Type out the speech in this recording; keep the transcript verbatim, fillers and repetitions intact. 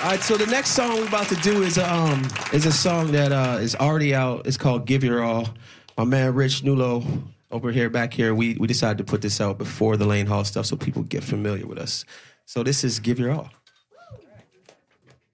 All right, so the next song we're about to do is um is a song that uh is already out. It's called "Give Your All." My man Rich Nulo over here, back here, we we decided to put this out before the Lane Hall stuff so people get familiar with us. So this is "Give Your All."